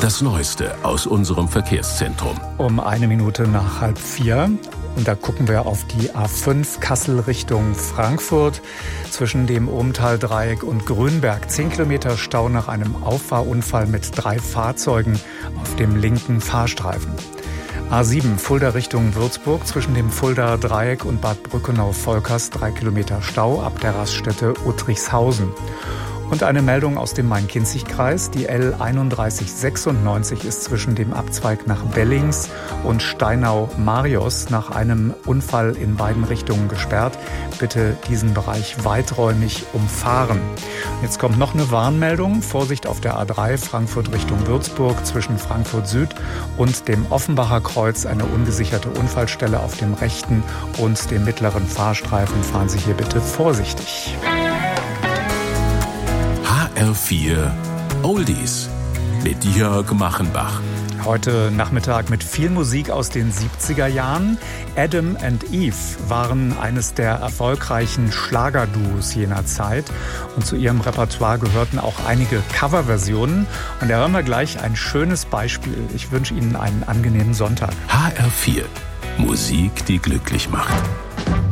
Das Neueste aus unserem Verkehrszentrum. Um 4:01. Und da gucken wir auf die A5 Kassel Richtung Frankfurt. Zwischen dem Ohmtal-Dreieck und Grünberg 10 Kilometer Stau nach einem Auffahrunfall mit 3 Fahrzeugen auf dem linken Fahrstreifen. A7 Fulda Richtung Würzburg zwischen dem Fuldaer Dreieck und Bad Brückenau-Volkers 3 Kilometer Stau ab der Raststätte Uttrichshausen. Und eine Meldung aus dem Main-Kinzig-Kreis. Die L 3196 ist zwischen dem Abzweig nach Bellings und Steinau-Marios nach einem Unfall in beiden Richtungen gesperrt. Bitte diesen Bereich weiträumig umfahren. Jetzt kommt noch eine Warnmeldung. Vorsicht auf der A3 Frankfurt Richtung Würzburg zwischen Frankfurt Süd und dem Offenbacher Kreuz. Eine ungesicherte Unfallstelle auf dem rechten und dem mittleren Fahrstreifen. Fahren Sie hier bitte vorsichtig. HR4 Oldies mit Jörg Machenbach. Heute Nachmittag mit viel Musik aus den 70er Jahren. Adam and Eve waren eines der erfolgreichen Schlagerduos jener Zeit. Und zu ihrem Repertoire gehörten auch einige Coverversionen. Und da hören wir gleich ein schönes Beispiel. Ich wünsche Ihnen einen angenehmen Sonntag. HR4 Musik, die glücklich macht.